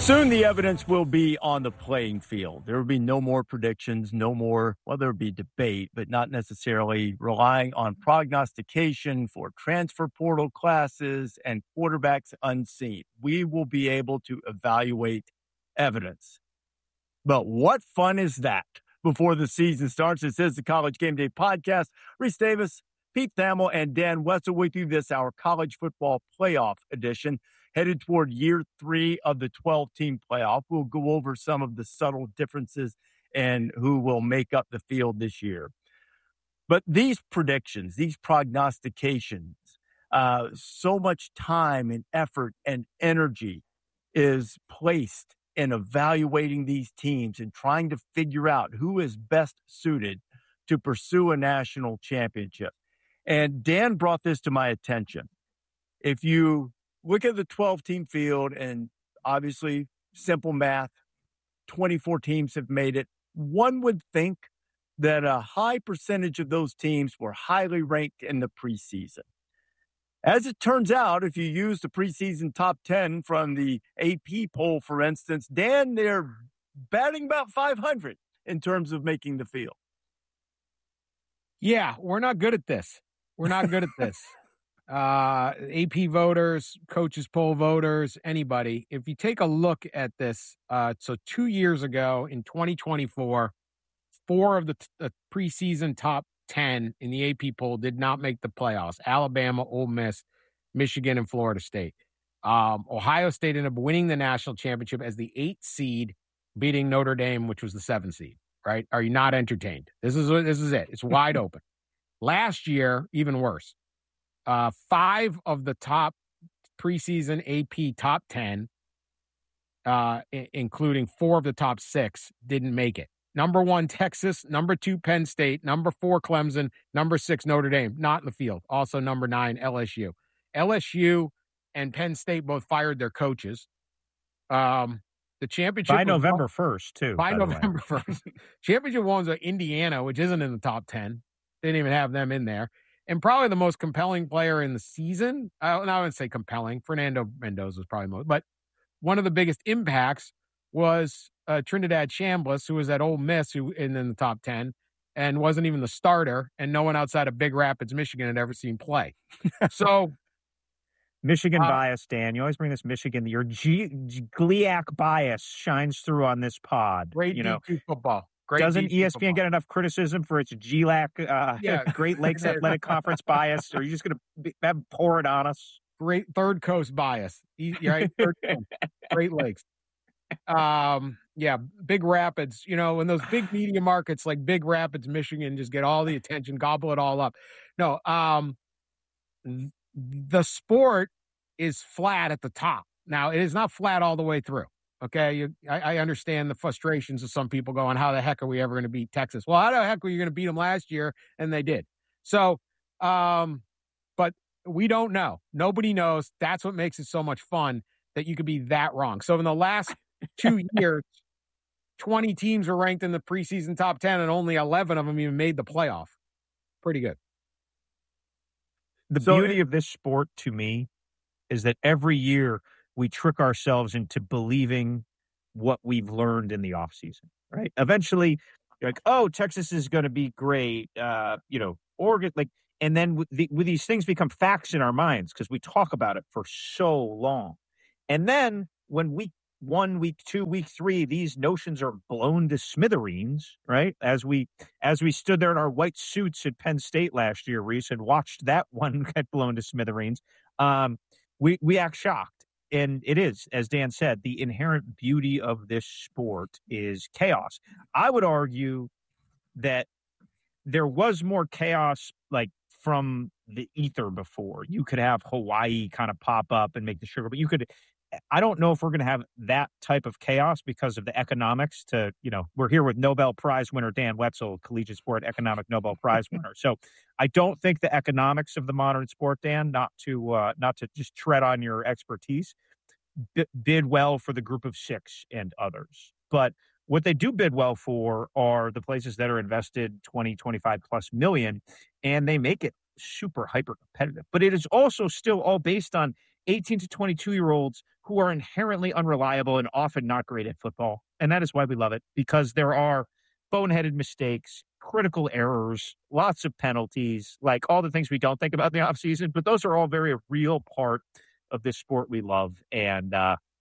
Soon the evidence will be on the playing field. There will be no more predictions, no more, well, there will be debate, but not necessarily relying on prognostication for transfer portal classes and quarterbacks unseen. We will be able to evaluate evidence. But what fun is that before the season starts? This is the College Game Day Podcast. Reese Davis, Pete Thamel, and Dan Wetzel with you. This our college football playoff edition, headed toward year 3 of the 12-team playoff. We'll go over some of the subtle differences and who will make up the field this year. But these predictions, these prognostications, so much time and effort and energy is placed in evaluating these teams and trying to figure out who is best suited to pursue a national championship. And Dan brought this to my attention. If you look at the 12-team field, and obviously simple math, 24 teams have made it, one would think that a high percentage of those teams were highly ranked in the preseason. As it turns out, if you use the preseason top 10 from the AP poll, for instance, Dan, they're batting about 500 in terms of making the field. Yeah, we're not good at this. We're not good at this. AP voters, coaches poll voters, anybody. If you take a look at this, so 2 years ago in 2024, 4 of the preseason top 10 in the AP poll did not make the playoffs. Alabama, Ole Miss, Michigan, and Florida State. Ohio State ended up winning the national championship as the 8th seed, beating Notre Dame, which was the 7th seed, right? Are you not entertained? This is it. It's wide open. Last year, even worse. 5 of the top preseason AP top 10, including 4 of the top 6, didn't make it. Number 1, Texas. Number 2, Penn State. Number 4, Clemson. Number 6, Notre Dame. Not in the field. Also number 9, LSU. LSU and Penn State both fired their coaches. The championship by November 1st, too. By November 1st. Championship ones are Indiana, which isn't in the top 10. Didn't even have them in there. And probably the most compelling player in the season, I wouldn't say compelling, Fernando Mendoza was probably most, but one of the biggest impacts was Trinidad Chambliss, who was at Ole Miss, who in the top 10, and wasn't even the starter, and no one outside of Big Rapids, Michigan, had ever seen play. So, Michigan bias, Dan. You always bring this Michigan. Your GLIAC bias shines through on this pod. Great D2 football. Doesn't ESPN get enough criticism for its GLAC, Great Lakes Athletic Conference bias? Or are you just going to pour it on us? Great Third Coast bias. Right? Great Lakes. Big Rapids, when those big media markets like Big Rapids, Michigan just get all the attention, gobble it all up. No, the sport is flat at the top. Now, it is not flat all the way through. Okay, I understand the frustrations of some people going, how the heck are we ever going to beat Texas? Well, how the heck were you going to beat them last year? And they did. So, but we don't know. Nobody knows. That's what makes it so much fun, that you could be that wrong. So in the last 2 years, 20 teams were ranked in the preseason top 10, and only 11 of them even made the playoff. Pretty good. The beauty of this sport, to me, is that every year we trick ourselves into believing what we've learned in the offseason, right? Eventually, you're like, oh, Texas is going to be great, Oregon, and then with these things become facts in our minds because we talk about it for so long. And then when week 1, week 2, week 3, these notions are blown to smithereens, right? As we stood there in our white suits at Penn State last year, Reese, and watched that one get blown to smithereens, we act shocked. And it is, as Dan said, the inherent beauty of this sport is chaos. I would argue that there was more chaos from the ether before. You could have Hawaii kind of pop up and make the sugar, but I don't know if we're going to have that type of chaos because of the economics we're here with Nobel Prize winner Dan Wetzel, collegiate sport economic Nobel Prize winner. So I don't think the economics of the modern sport, Dan, not to just tread on your expertise, bid well for the group of 6 and others. But what they do bid well for are the places that are invested 20, 25 plus million, and they make it super hyper competitive. But it is also still all based on 18 to 22-year-olds who are inherently unreliable and often not great at football. And that is why we love it, because there are boneheaded mistakes, critical errors, lots of penalties, like all the things we don't think about in the offseason, but those are all very real part of this sport we love. And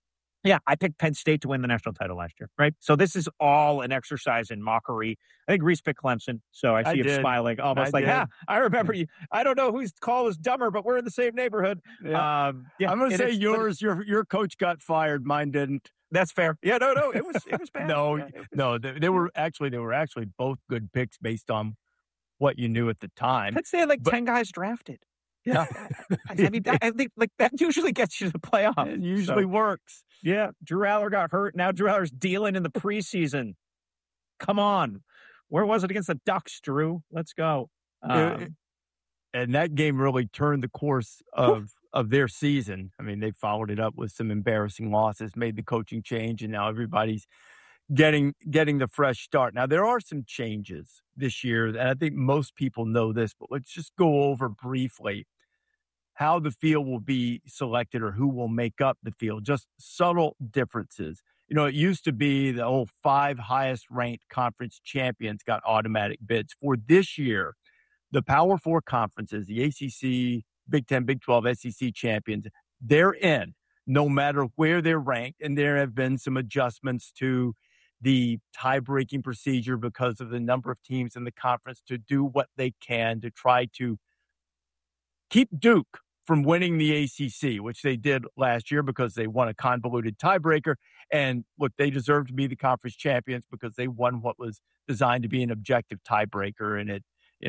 I picked Penn State to win the national title last year, right? So this is all an exercise in mockery. I think Reese picked Clemson, so I see him smiling, almost I remember you. I don't know whose call is dumber, but we're in the same neighborhood. Yeah. I'm going to say yours. Your coach got fired. Mine didn't. That's fair. Yeah, no, it was bad. No, they were actually both good picks based on what you knew at the time. Penn State had 10 guys drafted. Yeah. I mean, I think that usually gets you to the playoff. It usually works. Yeah. Drew Aller got hurt. Now Drew Aller's dealing in the preseason. Come on. Where was it against the Ducks, Drew? Let's go. And that game really turned the course of their season. I mean, they followed it up with some embarrassing losses, made the coaching change, and now everybody's getting the fresh start. Now, there are some changes this year, and I think most people know this, but let's just go over briefly how the field will be selected or who will make up the field, just subtle differences. You know, it used to be the old 5 highest-ranked conference champions got automatic bids. For this year, the Power 4 conferences, the ACC, Big 10, Big 12, SEC champions, they're in no matter where they're ranked, and there have been some adjustments to the tie-breaking procedure because of the number of teams in the conference to do what they can to try to keep Duke from winning the ACC, which they did last year because they won a convoluted tiebreaker. And look, they deserve to be the conference champions because they won what was designed to be an objective tiebreaker. And it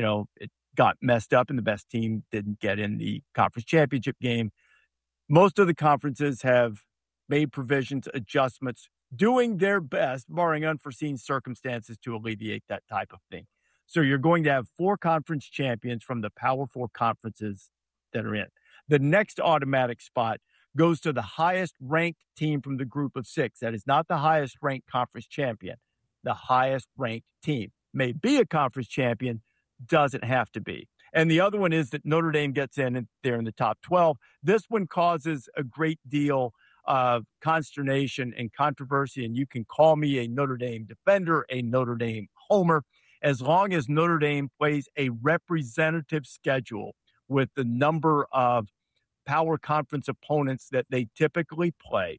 got messed up and the best team didn't get in the conference championship game. Most of the conferences have made provisions, adjustments, doing their best, barring unforeseen circumstances, to alleviate that type of thing. So you're going to have 4 conference champions from the Power 4 conferences that are in. The next automatic spot goes to the highest ranked team from the group of 6. That is not the highest ranked conference champion. The highest ranked team may be a conference champion, doesn't have to be. And the other one is that Notre Dame gets in and they're in the top 12. This one causes a great deal of consternation and controversy, and you can call me a Notre Dame defender, a Notre Dame homer, as long as Notre Dame plays a representative schedule with the number of power conference opponents that they typically play.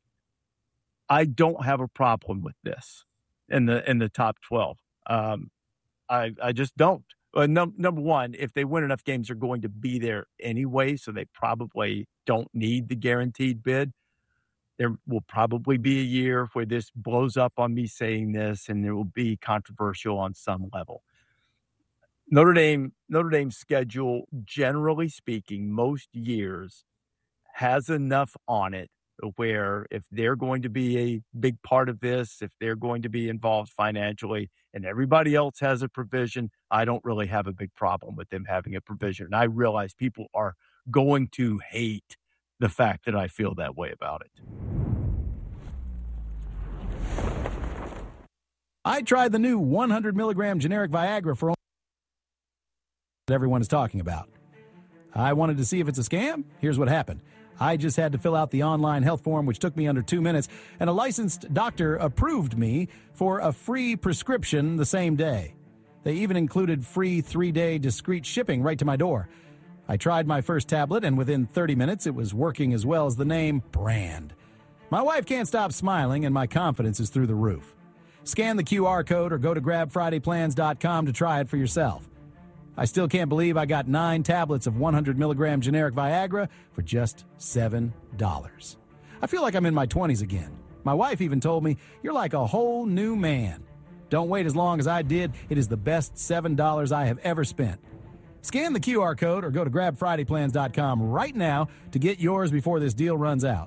I don't have a problem with this in the top 12. I just don't. Number one, if they win enough games, they're going to be there anyway, so they probably don't need the guaranteed bid. There will probably be a year where this blows up on me saying this, and there will be controversial on some level. Notre Dame's schedule, generally speaking, most years has enough on it where if they're going to be a big part of this, if they're going to be involved financially, and everybody else has a provision, I don't really have a big problem with them having a provision. And I realize people are going to hate the fact that I feel that way about it. I tried the new 100 milligram generic Viagra for that everyone is talking about. I wanted to see if it's a scam. Here's what happened. I just had to fill out the online health form, which took me under 2 minutes, and a licensed doctor approved me for a free prescription the same day. They even included free 3-day discreet shipping right to my door. I tried my first tablet, and within 30 minutes, it was working as well as the name brand. My wife can't stop smiling, and my confidence is through the roof. Scan the QR code or go to grabfridayplans.com to try it for yourself. I still can't believe I got 9 tablets of 100 milligram generic Viagra for just $7. I feel like I'm in my 20s again. My wife even told me, "You're like a whole new man." Don't wait as long as I did. It is the best $7 I have ever spent. Scan the QR code or go to grabfridayplans.com right now to get yours before this deal runs out.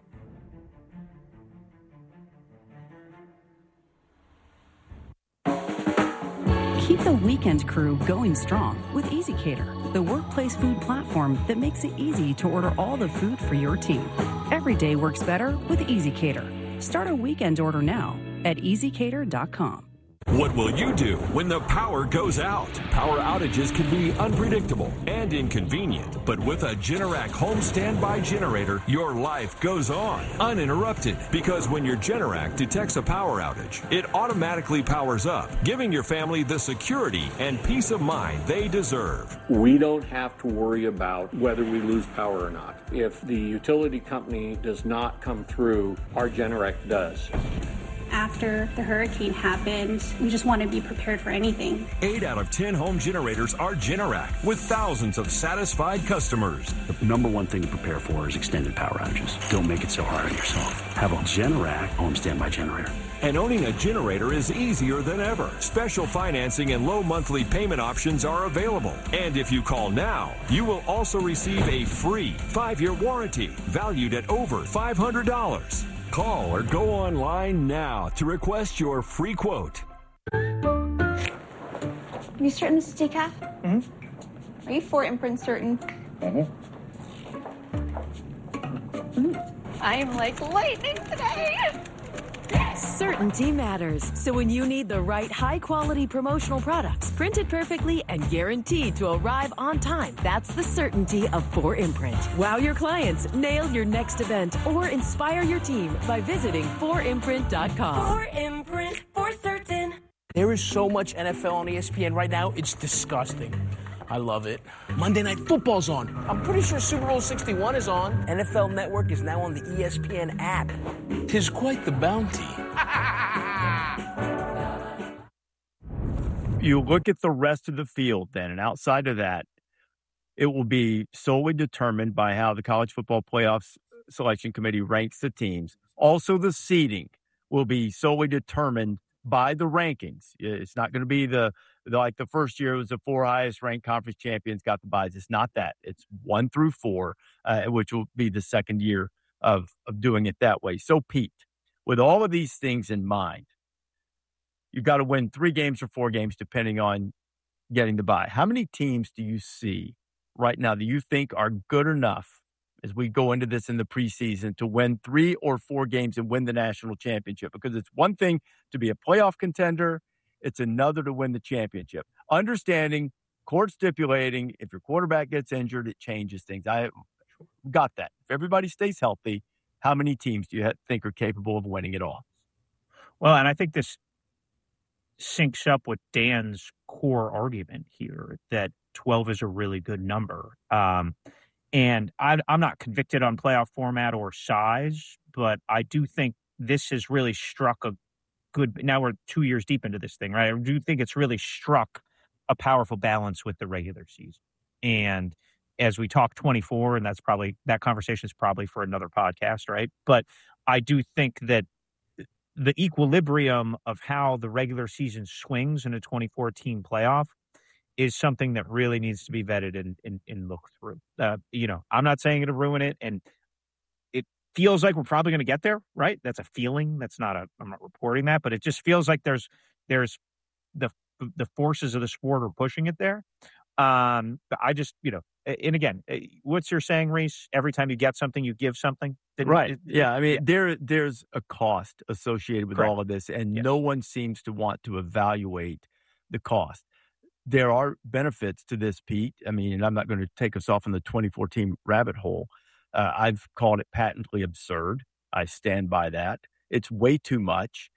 Keep the weekend crew going strong with EasyCater, the workplace food platform that makes it easy to order all the food for your team. Every day works better with EasyCater. Start a weekend order now at easycater.com. What will you do when the power goes out? Power outages can be unpredictable and inconvenient, but with a Generac home standby generator, your life goes on uninterrupted, because when your Generac detects a power outage, it automatically powers up, giving your family the security and peace of mind they deserve. We don't have to worry about whether we lose power or not. If the utility company does not come through, our Generac does. After the hurricane happened, we just want to be prepared for anything. 8 out of 10 home generators are Generac, with thousands of satisfied customers. The number one thing to prepare for is extended power outages. Don't make it so hard on yourself. Have a Generac home standby generator. And owning a generator is easier than ever. Special financing and low monthly payment options are available. And if you call now, you will also receive a free 5-year warranty valued at over $500. Call or go online now to request your free quote. Are you certain this is decaf? Mm-hmm. Are you 4-imprint certain? Mm-hmm. I am like lightning today. Certainty matters. So when you need the right high-quality promotional products, printed perfectly and guaranteed to arrive on time, that's the certainty of 4imprint. Wow your clients, nail your next event, or inspire your team by visiting 4imprint.com. 4imprint, for certain. There is so much NFL on ESPN right now, it's disgusting. I love it. Monday Night Football's on. I'm pretty sure Super Bowl 61 is on. NFL Network is now on the ESPN app. 'Tis quite the bounty. You look at the rest of the field then, and outside of that, it will be solely determined by how the College Football Playoffs Selection Committee ranks the teams. Also, the seeding will be solely determined by the rankings. It's not going to be like the first year it was the 4 highest ranked conference champions got the byes. It's not that. It's 1 through 4, which will be the second year of doing it that way. So, Pete, with all of these things in mind, you've got to win 3 games or 4 games depending on getting the bye. How many teams do you see right now that you think are good enough as we go into this in the preseason to win 3 or 4 games and win the national championship? Because it's one thing to be a playoff contender. It's another to win the championship. Understanding, court stipulating, if your quarterback gets injured, it changes things. I got that. If everybody stays healthy, how many teams do you think are capable of winning it all? Well, and I think this syncs up with Dan's core argument here that 12 is a really good number. And I'm not convicted on playoff format or size, but I do think this has really struck a good, now we're 2 years deep into this thing, right? I do think it's really struck a powerful balance with the regular season. And as we talk 24, and that conversation is probably for another podcast, right? But I do think that the equilibrium of how the regular season swings in a 2014 playoff is something that really needs to be vetted and looked through. I'm not saying it'll ruin it, and it feels like we're probably going to get there, right? That's a feeling. I'm not reporting that, but it just feels like there's the forces of the sport are pushing it there. But I just, and again, what's your saying, Reese? Every time you get something, you give something. Right. I mean, there's a cost associated with all of this, and no one seems to want to evaluate the cost. There are benefits to this, Pete. I mean, and I'm not going to take us off in the 2014 rabbit hole. I've called it patently absurd. I stand by that. It's way too much.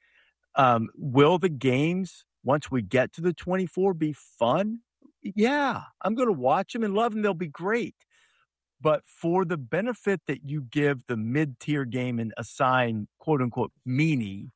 Will the games, once we get to the 24, be fun? Yeah, I'm going to watch them and love them. They'll be great. But for the benefit that you give the mid-tier game and assign, quote-unquote, meaning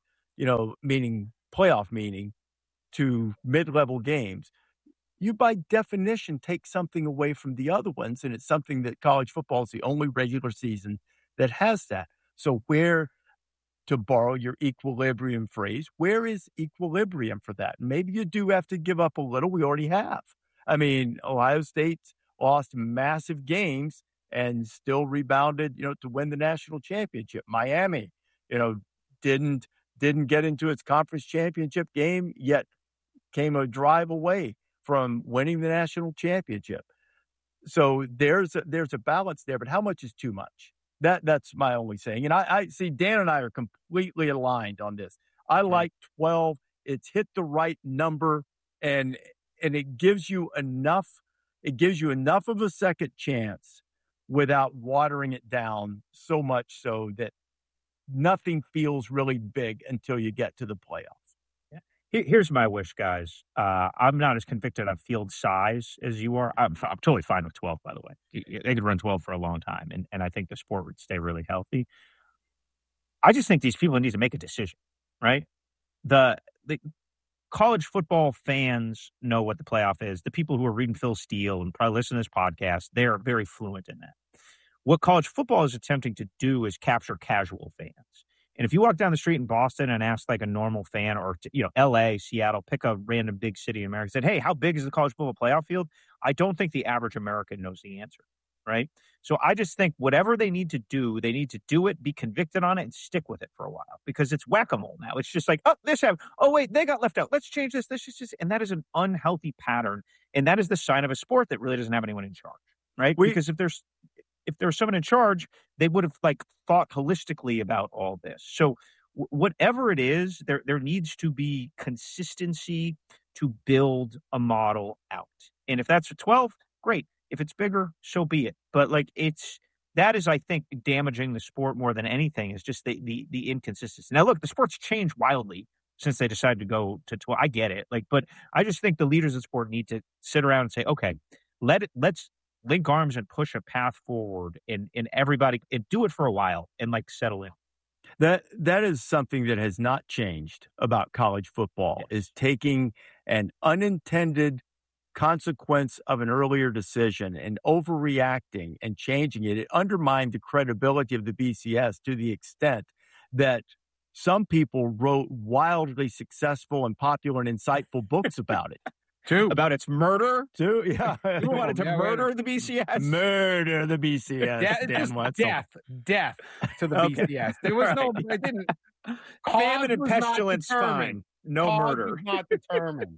playoff meaning to mid-level games, you by definition take something away from the other ones, and it's something that college football is the only regular season that has that. So where, to borrow your equilibrium phrase, where is equilibrium for that? Maybe you do have to give up a little. We already have. I mean, Ohio State lost massive games and still rebounded, to win the national championship. Miami, didn't get into its conference championship game, yet came a drive away from winning the national championship. So there's a balance there, but how much is too much? That's my only saying. And I see Dan and I are completely aligned on this. I like 12 It's hit the right number, and it gives you enough. It gives you enough of a second chance without watering it down so much so that nothing feels really big until you get to the playoffs. Here's my wish, guys. I'm not as convicted on field size as you are. I'm totally fine with 12, by the way. They could run 12 for a long time, and I think the sport would stay really healthy. I just think these people need to make a decision, right? The college football fans know what the playoff is. The people who are reading Phil Steele and probably listen to this podcast, they are very fluent in that. What college football is attempting to do is capture casual fans. And if you walk down the street in Boston and ask like a normal fan, or LA, Seattle, pick a random big city in America, said, hey, how big is the college football playoff field? I don't think the average American knows the answer, right? So I just think whatever they need to do it, be convicted on it, and stick with it for a while, because it's whack-a-mole now. It's just like, wait, they got left out. Let's change this. And that is an unhealthy pattern. And that is the sign of a sport that really doesn't have anyone in charge, right? Because if there's someone in charge, they would have thought holistically about all this. So whatever it is, there needs to be consistency to build a model out. And if that's a 12, great. If it's bigger, so be it. But that is, I think, damaging the sport more than anything, is just the inconsistency. Now, look, the sport's changed wildly since they decided to go to 12. I get it. But I just think the leaders of the sport need to sit around and say, okay, let's link arms and push a path forward, and everybody, and do it for a while and settle in. That is something that has not changed about college football, is taking an unintended consequence of an earlier decision and overreacting and changing it. It undermined the credibility of the BCS to the extent that some people wrote wildly successful and popular and insightful books about it. About its murder? Yeah. You wanted to murder the BCS? Murder the BCS. Death to the BCS. There was no, it didn't. Famine and pestilence, fine. No murder. Not determined.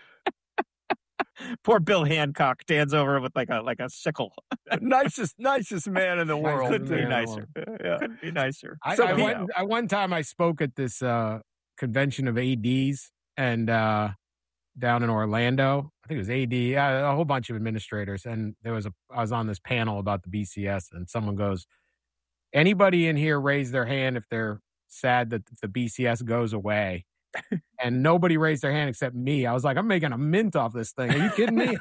Poor Bill Hancock stands over with like a sickle. nicest man in the world. Couldn't be nicer. Couldn't be nicer. One time I spoke at this convention of ADs and down in Orlando. I think it was AD, a whole bunch of administrators, and I was on this panel about the BCS, and someone goes, anybody in here raise their hand if they're sad that the BCS goes away? And nobody raised their hand except me. I was like, I'm making a mint off this thing. Are you kidding me?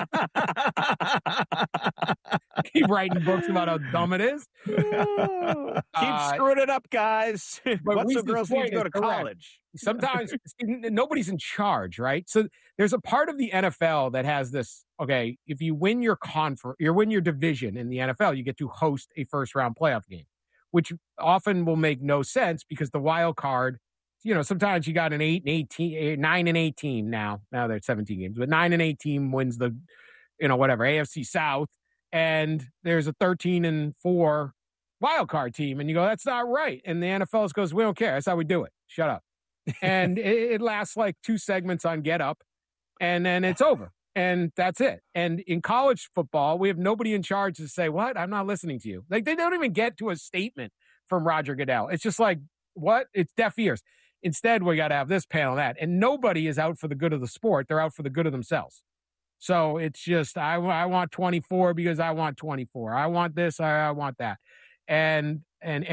Keep writing books about how dumb it is. Keep screwing it up, guys. Lots of girls need to go to college. Sometimes nobody's in charge, right? So there's a part of the NFL that has this, okay, if you win your win your division in the NFL, you get to host a first-round playoff game, which often will make no sense because the wild card, sometimes you got an 9-8 team now. Now they're 17 games, but 9-8 team wins the, AFC South, and there's a 13-4 wild card team, and you go, that's not right. And the NFL goes, we don't care. That's how we do it. Shut up. And it lasts like 2 segments on Get Up, and then it's over, and that's it. And in college football, we have nobody in charge to say, what? I'm not listening to you. They don't even get to a statement from Roger Goodell. It's just like, what? It's deaf ears. Instead, we got to have this panel, that. And nobody is out for the good of the sport. They're out for the good of themselves. So it's just, I want 24 because I want 24. I want this, I want that. And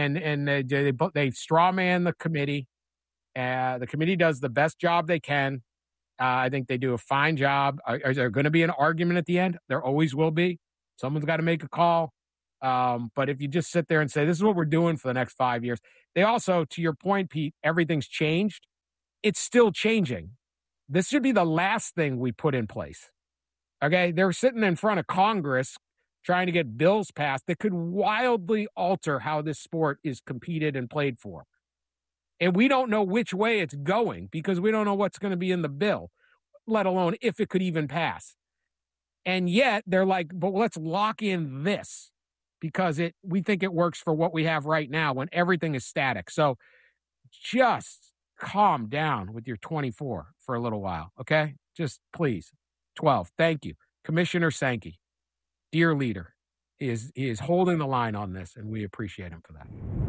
they straw man the committee. The committee does the best job they can. I think they do a fine job. Is there going to be an argument at the end? There always will be. Someone's got to make a call. But if you just sit there and say, this is what we're doing for the next 5 years. They also, to your point, Pete, everything's changed. It's still changing. This should be the last thing we put in place. Okay? They're sitting in front of Congress trying to get bills passed that could wildly alter how this sport is competed and played for. And we don't know which way it's going because we don't know what's going to be in the bill, let alone if it could even pass. And yet they're like, but let's lock in this because we think it works for what we have right now when everything is static. So just calm down with your 24 for a little while, okay? Just please. 12. Thank you. Commissioner Sankey, dear leader, is holding the line on this, and we appreciate him for that.